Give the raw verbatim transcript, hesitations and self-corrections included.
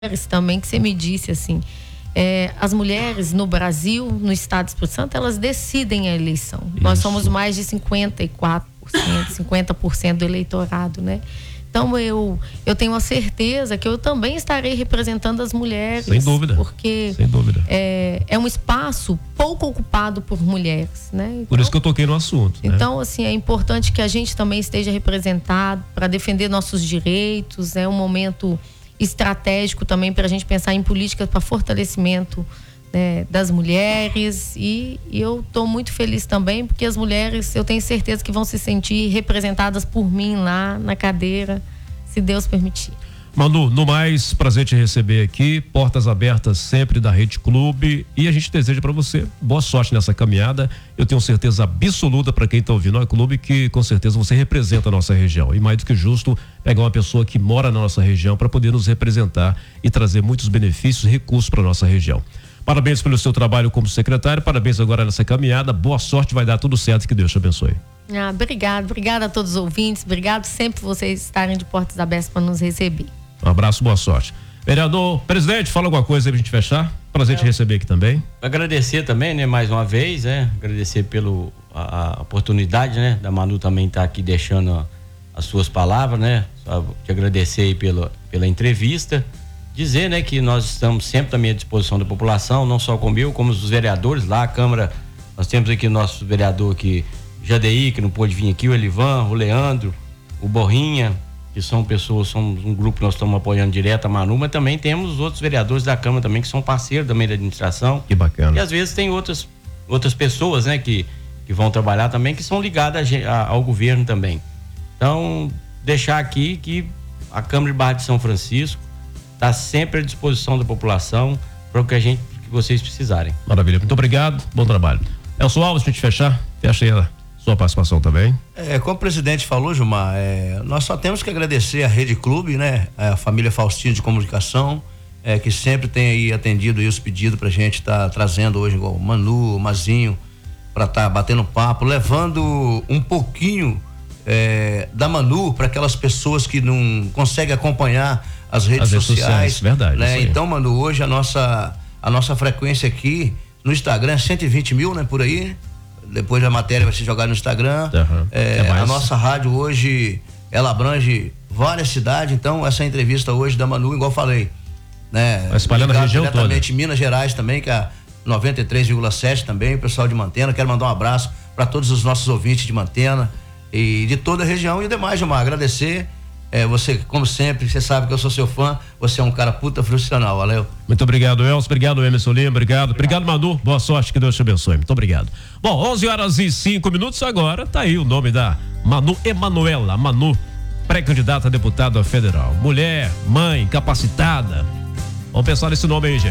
também que você me disse assim, é, as mulheres no Brasil, no estado do Espírito Santo, elas decidem a eleição. Isso. Nós somos mais de cinquenta e quatro por cento, cinquenta por cento do eleitorado, né? Então eu, eu tenho a certeza que eu também estarei representando as mulheres. Sem dúvida. Porque Sem dúvida. É, é um espaço pouco ocupado por mulheres, né? Então, por isso que eu toquei no assunto. Então, né? assim, é importante que a gente também esteja representado para defender nossos direitos. É um momento estratégico também para a gente pensar em políticas para fortalecimento, né, das mulheres e, e eu estou muito feliz também porque as mulheres, eu tenho certeza que vão se sentir representadas por mim lá na cadeira, se Deus permitir. Manu, no mais, prazer te receber aqui, portas abertas sempre da Rede Clube, e a gente deseja para você boa sorte nessa caminhada. Eu tenho certeza absoluta para quem está ouvindo o Clube que com certeza você representa a nossa região, e mais do que justo pegar uma pessoa que mora na nossa região para poder nos representar e trazer muitos benefícios e recursos para nossa região. Parabéns pelo seu trabalho como secretário, parabéns agora nessa caminhada, boa sorte, vai dar tudo certo, que Deus te abençoe. Ah, obrigado, obrigada a todos os ouvintes, obrigado sempre vocês estarem de portas abertas para nos receber. Um abraço, boa sorte. Vereador, presidente, fala alguma coisa aí pra gente fechar? Prazer é, te receber aqui também. Agradecer também, né, mais uma vez, né, agradecer pelo a, a oportunidade, né, da Manu também estar tá aqui deixando a, as suas palavras, né, só te agradecer aí pela, pela entrevista, dizer, né, que nós estamos sempre também à disposição da população, não só comigo, como os vereadores lá, a Câmara, nós temos aqui o nosso vereador aqui, Jadeí, que não pôde vir aqui, o Elivan, o Leandro, o Borrinha, que são pessoas, somos um grupo que nós estamos apoiando direto a Manu, mas também temos os outros vereadores da Câmara também, que são parceiros também da administração. Que bacana. E às vezes tem outras, outras pessoas, né, que, que vão trabalhar também, que são ligadas a, a, ao governo também. Então, deixar aqui que a Câmara de Barra de São Francisco está sempre à disposição da população para o que a gente, que vocês precisarem. Maravilha, muito obrigado, bom trabalho. Elson Alves, pra gente fechar, fecha aí a sua participação também. É, como o presidente falou, Gilmar, é, nós só temos que agradecer a Rede Clube, né? A família Faustino de Comunicação, é, que sempre tem aí atendido aí os pedidos pra gente estar tá trazendo hoje, igual o Manu, o Mazinho, para estar tá batendo papo, levando um pouquinho é, da Manu para aquelas pessoas que não conseguem acompanhar as redes, as redes sociais, sociais. Verdade. Né? Então, Manu, hoje a nossa, a nossa frequência aqui no Instagram é cento e vinte mil, né? Por aí. Depois a matéria vai ser jogada no Instagram. Uhum. É, é a nossa rádio hoje, ela abrange várias cidades, então essa entrevista hoje da Manu, igual eu falei, né? Vai espalhando a região diretamente toda. Minas Gerais também, que é a noventa e três vírgula sete também, o pessoal de Mantena. Quero mandar um abraço para todos os nossos ouvintes de Mantena e de toda a região e demais, Gilmar, agradecer. É, você, como sempre, você sabe que eu sou seu fã, você é um cara puta profissional, valeu? Muito obrigado, Elcio, obrigado, Emerson Lima, obrigado, obrigado, Manu, boa sorte, que Deus te abençoe, muito obrigado. Bom, onze horas e cinco minutos agora, tá aí o nome da Manu Emanuela, Manu, pré-candidata a deputada federal, mulher, mãe, capacitada, vamos pensar nesse nome aí, gente.